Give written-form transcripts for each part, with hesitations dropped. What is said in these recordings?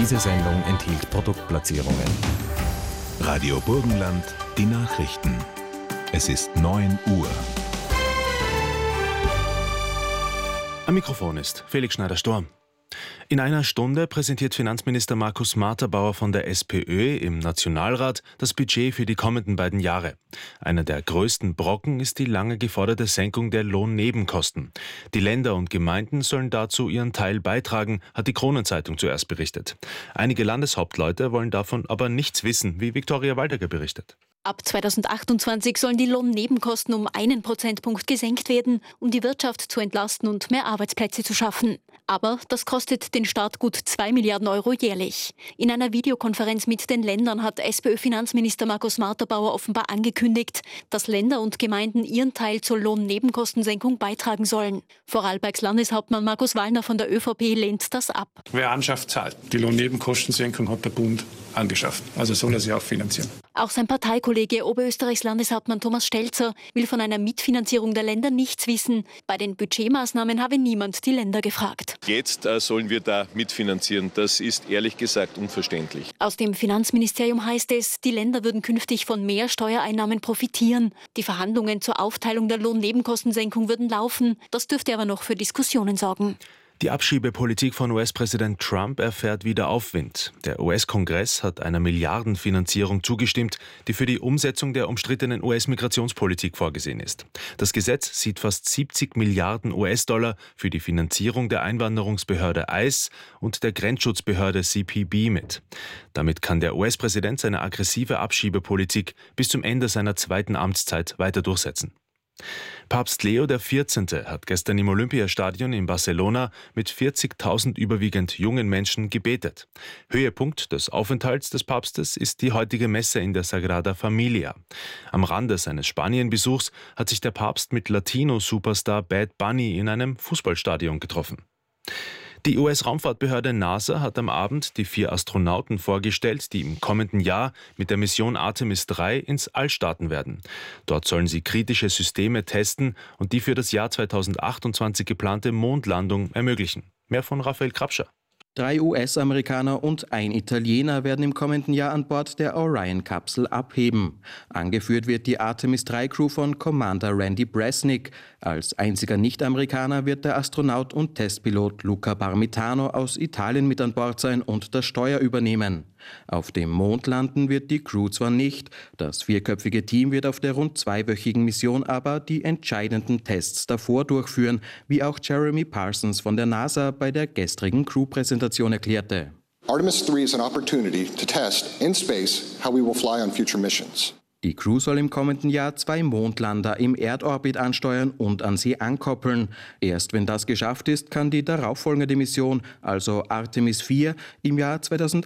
Diese Sendung enthielt Produktplatzierungen. Radio Burgenland, die Nachrichten. Es ist 9 Uhr. Am Mikrofon ist Felix Schneider-Storm. In einer Stunde präsentiert Finanzminister Markus Marterbauer von der SPÖ im Nationalrat das Budget für die kommenden beiden Jahre. Einer der größten Brocken ist die lange geforderte Senkung der Lohnnebenkosten. Die Länder und Gemeinden sollen dazu ihren Teil beitragen, hat die Kronenzeitung zuerst berichtet. Einige Landeshauptleute wollen davon aber nichts wissen, wie Viktoria Waldecker berichtet. Ab 2028 sollen die Lohnnebenkosten um 1 Prozentpunkt gesenkt werden, um die Wirtschaft zu entlasten und mehr Arbeitsplätze zu schaffen. Aber das kostet den Staat gut 2 Milliarden Euro jährlich. In einer Videokonferenz mit den Ländern hat SPÖ-Finanzminister Markus Marterbauer offenbar angekündigt, dass Länder und Gemeinden ihren Teil zur Lohnnebenkostensenkung beitragen sollen. Vorarlbergs Landeshauptmann Markus Wallner von der ÖVP lehnt das ab. Wer anschafft, zahlt. Die Lohnnebenkostensenkung hat der Bund angeschafft. Also soll er sie auch finanzieren. Auch sein Parteikollege Oberösterreichs Landeshauptmann Thomas Stelzer will von einer Mitfinanzierung der Länder nichts wissen. Bei den Budgetmaßnahmen habe niemand die Länder gefragt. Jetzt sollen wir da mitfinanzieren. Das ist ehrlich gesagt unverständlich. Aus dem Finanzministerium heißt es, die Länder würden künftig von mehr Steuereinnahmen profitieren. Die Verhandlungen zur Aufteilung der Lohnnebenkostensenkung würden laufen. Das dürfte aber noch für Diskussionen sorgen. Die Abschiebepolitik von US-Präsident Trump erfährt wieder Aufwind. Der US-Kongress hat einer Milliardenfinanzierung zugestimmt, die für die Umsetzung der umstrittenen US-Migrationspolitik vorgesehen ist. Das Gesetz sieht fast 70 Milliarden US-Dollar für die Finanzierung der Einwanderungsbehörde ICE und der Grenzschutzbehörde CBP mit. Damit kann der US-Präsident seine aggressive Abschiebepolitik bis zum Ende seiner zweiten Amtszeit weiter durchsetzen. Papst Leo XIV. Hat gestern im Olympiastadion in Barcelona mit 40.000 überwiegend jungen Menschen gebetet. Höhepunkt des Aufenthalts des Papstes ist die heutige Messe in der Sagrada Familia. Am Rande seines Spanienbesuchs hat sich der Papst mit Latino-Superstar Bad Bunny in einem Fußballstadion getroffen. Die US-Raumfahrtbehörde NASA hat am Abend die 4 Astronauten vorgestellt, die im kommenden Jahr mit der Mission Artemis 3 ins All starten werden. Dort sollen sie kritische Systeme testen und die für das Jahr 2028 geplante Mondlandung ermöglichen. Mehr von Raphael Krapscher. 3 US-Amerikaner und ein Italiener werden im kommenden Jahr an Bord der Orion-Kapsel abheben. Angeführt wird die Artemis-3-Crew von Commander Randy Bresnik. Als einziger Nicht-Amerikaner wird der Astronaut und Testpilot Luca Parmitano aus Italien mit an Bord sein und das Steuer übernehmen. Auf dem Mond landen wird die Crew zwar nicht, das 4-köpfige Team wird auf der rund 2-wöchigen Mission aber die entscheidenden Tests davor durchführen, wie auch Jeremy Parsons von der NASA bei der gestrigen Crew-Präsentation erklärte. Artemis 3 is an opportunity to test in space how we will fly on future missions. Die Crew soll im kommenden Jahr 2 Mondlander im Erdorbit ansteuern und an sie ankoppeln. Erst wenn das geschafft ist, kann die darauffolgende Mission, also Artemis 4, im Jahr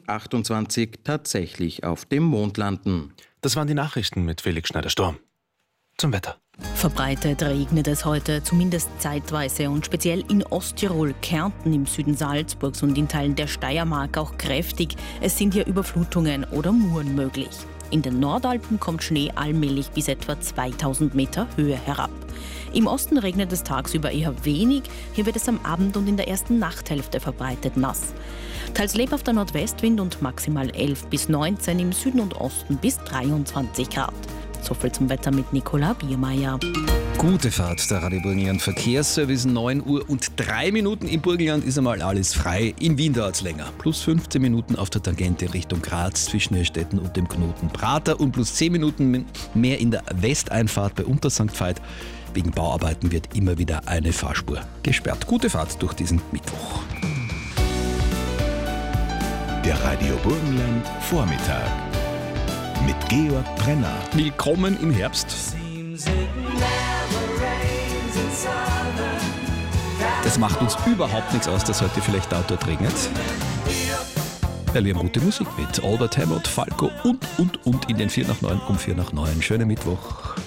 2028 tatsächlich auf dem Mond landen. Das waren die Nachrichten mit Felix Schneider-Storm. Zum Wetter. Verbreitet regnet es heute, zumindest zeitweise und speziell in Osttirol, Kärnten, im Süden Salzburgs und in Teilen der Steiermark auch kräftig. Es sind hier Überflutungen oder Muren möglich. In den Nordalpen kommt Schnee allmählich bis etwa 2000 Meter Höhe herab. Im Osten regnet es tagsüber eher wenig, hier wird es am Abend und in der ersten Nachthälfte verbreitet nass. Teils lebhafter Nordwestwind und maximal 11 bis 19, im Süden und Osten bis 23 Grad. So viel zum Wetter mit Nicola Biermeier. Gute Fahrt, der Radio Burgenland Verkehrsservice, 9 Uhr und 3 Minuten. Im Burgenland ist einmal alles frei. In Wien dauert es länger. Plus 15 Minuten auf der Tangente Richtung Graz zwischen Neustädten und dem Knoten Prater und plus 10 Minuten mehr in der Westeinfahrt bei Untersankt Veit. Wegen Bauarbeiten wird immer wieder eine Fahrspur gesperrt. Gute Fahrt durch diesen Mittwoch. Der Radio Burgenland Vormittag mit Georg Brenner. Willkommen im Herbst. Das macht uns überhaupt nichts aus, dass heute vielleicht da dort regnet. Weil wir haben gute Musik mit Albert Hammond, Falco und in den 4 nach 9 um 4 nach 9. Schönen Mittwoch.